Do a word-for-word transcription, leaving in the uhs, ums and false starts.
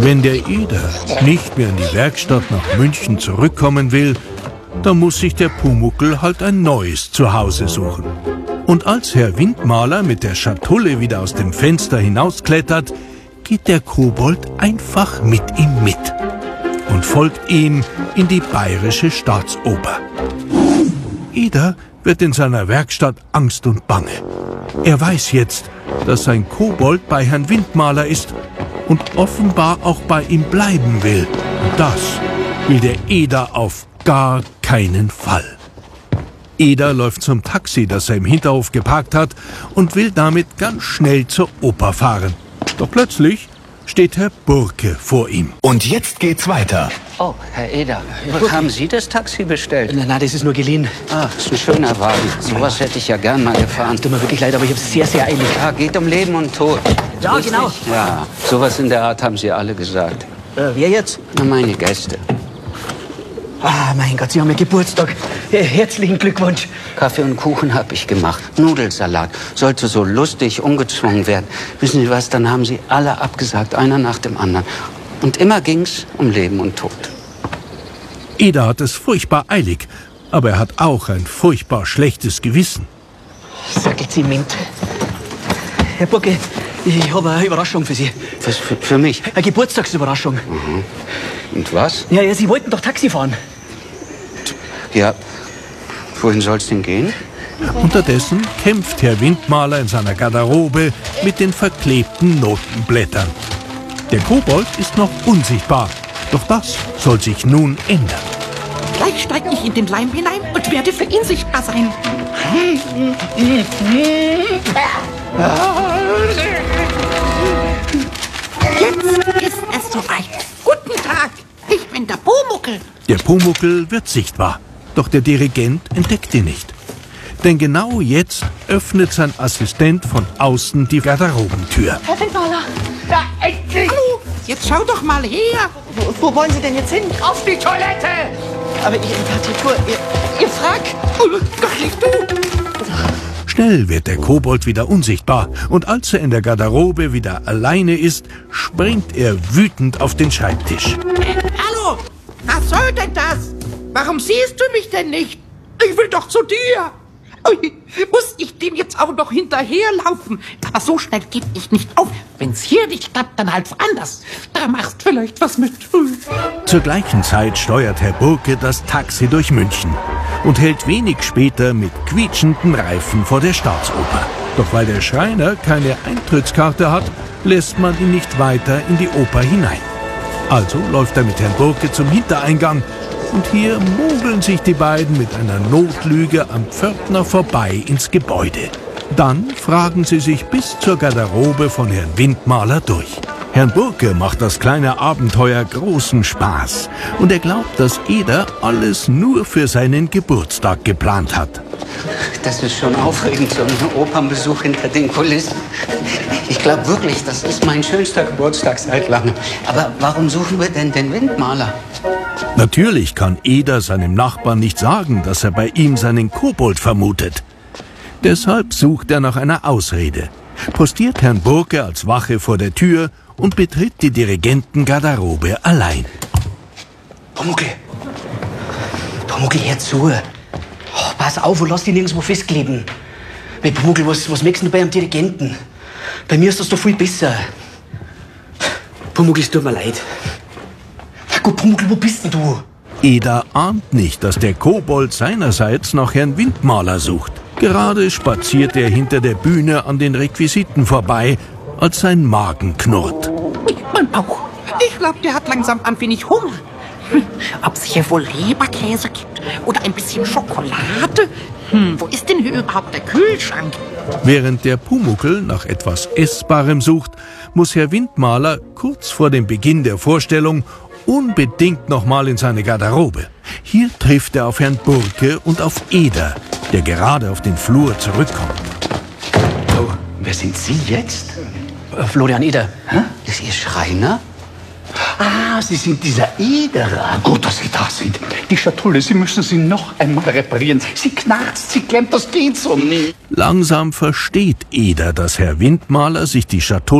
Wenn der Eder nicht mehr in die Werkstatt nach München zurückkommen will, dann muss sich der Pumuckl halt ein neues Zuhause suchen. Und als Herr Windmaler mit der Schatulle wieder aus dem Fenster hinausklettert, geht der Kobold einfach mit ihm mit und folgt ihm in die Bayerische Staatsoper. Eder wird in seiner Werkstatt Angst und Bange. Er weiß jetzt, dass sein Kobold bei Herrn Windmaler ist und offenbar auch bei ihm bleiben will. Und das will der Eder auf gar keinen Fall. Eder läuft zum Taxi, das er im Hinterhof geparkt hat, und will damit ganz schnell zur Oper fahren. Doch plötzlich steht Herr Burke vor ihm. Und jetzt geht's weiter. Oh, Herr Eder, haben Sie das Taxi bestellt? Nein, nein, das ist nur geliehen. Ah, das ist ein schöner Wagen. Sowas hätte ich ja gern mal gefahren. Tut mir wirklich leid, aber ich habe es sehr, sehr eilig. Ja, geht um Leben und Tod. Ja, genau. Ja, sowas in der Art haben Sie alle gesagt. Äh, wer jetzt? Na, meine Gäste. Ah, mein Gott, Sie haben ja Geburtstag. Äh, herzlichen Glückwunsch. Kaffee und Kuchen habe ich gemacht. Nudelsalat. Sollte so lustig, ungezwungen werden. Wissen Sie was, dann haben Sie alle abgesagt, einer nach dem anderen. Und immer ging's um Leben und Tod. Eder hat es furchtbar eilig, aber er hat auch ein furchtbar schlechtes Gewissen. Sackelzement. Herr Burke, ich habe eine Überraschung für Sie. Was für, für mich? Eine Geburtstagsüberraschung. Mhm. Und was? Ja, ja, Sie wollten doch Taxi fahren. Ja, wohin soll's denn gehen? Unterdessen kämpft Herr Windmaler in seiner Garderobe mit den verklebten Notenblättern. Der Kobold ist noch unsichtbar, doch das soll sich nun ändern. Gleich steige ich in den Leim hinein und werde für ihn sichtbar sein. Jetzt ist es soweit. Guten Tag, ich bin der Pumuckl. Der Pumuckl wird sichtbar, doch der Dirigent entdeckt ihn nicht. Denn genau jetzt öffnet sein Assistent von außen die Garderobentür. Herr Windmaler. Da endlich. Hallo, jetzt schau doch mal her. Wo, wo wollen Sie denn jetzt hin? Auf die Toilette. Aber Ihre Partitur, Ihr, Ihr Frack. Oh, doch nicht du. Schnell wird der Kobold wieder unsichtbar und als er in der Garderobe wieder alleine ist, springt er wütend auf den Schreibtisch. Äh, hallo, was soll denn das? Warum siehst du mich denn nicht? Ich will doch zu dir. Ui, muss ich dem jetzt auch noch hinterherlaufen? Aber so schnell gebe ich nicht auf. Wenn's hier nicht klappt, dann halt woanders. Da machst vielleicht was mit. Ui. Zur gleichen Zeit steuert Herr Burke das Taxi durch München und hält wenig später mit quietschenden Reifen vor der Staatsoper. Doch weil der Schreiner keine Eintrittskarte hat, lässt man ihn nicht weiter in die Oper hinein. Also läuft er mit Herrn Burke zum Hintereingang und hier mogeln sich die beiden mit einer Notlüge am Pförtner vorbei ins Gebäude. Dann fragen sie sich bis zur Garderobe von Herrn Windmaler durch. Herrn Burke macht das kleine Abenteuer großen Spaß und er glaubt, dass Eder alles nur für seinen Geburtstag geplant hat. Das ist schon aufregend, so ein Opernbesuch hinter den Kulissen. Ich glaube wirklich, das ist mein schönster Geburtstag seit langem. Aber warum suchen wir denn den Windmaler? Natürlich kann Eder seinem Nachbarn nicht sagen, dass er bei ihm seinen Kobold vermutet. Deshalb sucht er nach einer Ausrede, postiert Herrn Burke als Wache vor der Tür und betritt die Dirigentengarderobe allein. Pumuckl. Pumuckl, hör zu. Oh, pass auf und lass dich nirgendwo festkleben. Weil Pumuckl, was, was merkst du bei einem Dirigenten? Bei mir ist das doch viel besser. Pumuckl, es tut mir leid. Gut, Pumuckl, wo bist denn du? Eder ahnt nicht, dass der Kobold seinerseits nach Herrn Windmaler sucht. Gerade spaziert er hinter der Bühne an den Requisiten vorbei, als sein Magen knurrt. Mein Bauch. Ich glaube, der hat langsam ein wenig Hunger. Hm, ob es hier wohl Leberkäse gibt oder ein bisschen Schokolade? Hm, wo ist denn hier überhaupt der Kühlschrank? Während der Pumuckl nach etwas Essbarem sucht, muss Herr Windmaler kurz vor dem Beginn der Vorstellung unbedingt noch mal in seine Garderobe. Hier trifft er auf Herrn Burke und auf Eder, der gerade auf den Flur zurückkommt. Oh, wer sind Sie jetzt? Äh, Florian Eder. Hä? Ist Ihr Schreiner? Ah, Sie sind dieser Ederer. Gut, dass Sie da sind. Die Schatulle, Sie müssen sie noch einmal reparieren. Sie knarzt, sie klemmt, das geht so nicht. Langsam versteht Eder, dass Herr Windmaler sich die Schatulle